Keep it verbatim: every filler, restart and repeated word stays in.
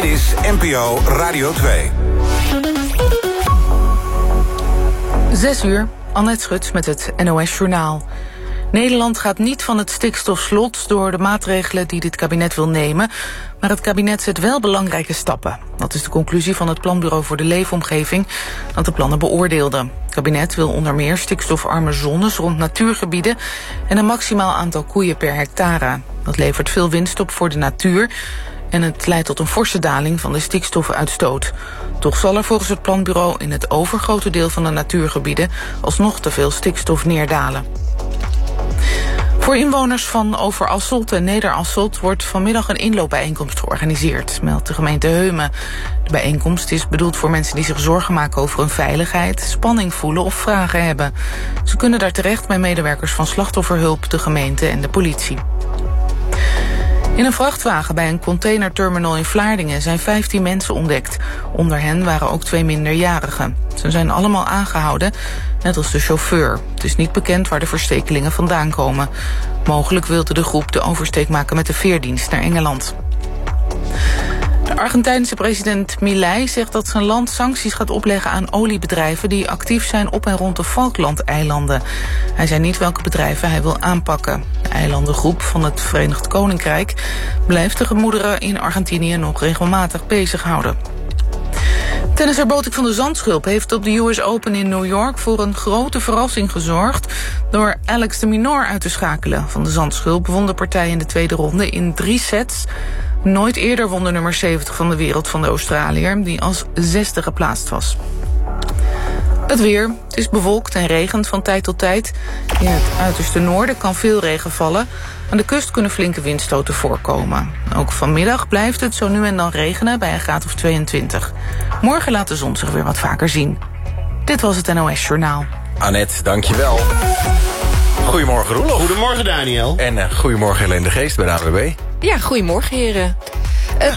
Dit is N P O Radio twee. Zes uur, Annette Schut met het N O S-journaal. Nederland gaat niet van het stikstofslot door de maatregelen die dit kabinet wil nemen, maar het kabinet zet wel belangrijke stappen. Dat is de conclusie van het Planbureau voor de Leefomgeving dat de plannen beoordeelde. Het kabinet wil onder meer stikstofarme zones rond natuurgebieden en een maximaal aantal koeien per hectare. Dat levert veel winst op voor de natuur en het leidt tot een forse daling van de stikstofuitstoot. Toch zal er volgens het planbureau in het overgrote deel van de natuurgebieden alsnog te veel stikstof neerdalen. Voor inwoners van Overasselt en Nederasselt wordt vanmiddag een inloopbijeenkomst georganiseerd, meldt de gemeente Heumen. De bijeenkomst is bedoeld voor mensen die zich zorgen maken over hun veiligheid, spanning voelen of vragen hebben. Ze kunnen daar terecht bij medewerkers van slachtofferhulp, de gemeente en de politie. In een vrachtwagen bij een containerterminal in Vlaardingen zijn vijftien mensen ontdekt. Onder hen waren ook twee minderjarigen. Ze zijn allemaal aangehouden, net als de chauffeur. Het is niet bekend waar de verstekelingen vandaan komen. Mogelijk wilde de groep de oversteek maken met de veerdienst naar Engeland. De Argentijnse president Milei zegt dat zijn land sancties gaat opleggen aan oliebedrijven die actief zijn op en rond de Falklandeilanden. Hij zei niet welke bedrijven hij wil aanpakken. De eilandengroep van het Verenigd Koninkrijk blijft de gemoederen in Argentinië nog regelmatig bezighouden. Tennisser Botik van de Zandschulp heeft op de U S Open in New York voor een grote verrassing gezorgd door Alex de Minaur uit te schakelen. Van de Zandschulp won de partij in de tweede ronde in drie sets. Nooit eerder won de nummer zeventig van de wereld van de Australiër, die als zesde geplaatst was. Het weer. Het is bewolkt en regent van tijd tot tijd. In het uiterste noorden kan veel regen vallen. Aan de kust kunnen flinke windstoten voorkomen. Ook vanmiddag blijft het zo nu en dan regenen bij een graad of tweeëntwintig. Morgen laat de zon zich weer wat vaker zien. Dit was het N O S-journaal. Annette, dankjewel. Goedemorgen Roelof. Goedemorgen Daniel. En uh, goedemorgen Helene de Geest bij de A N W B. Ja, goedemorgen heren.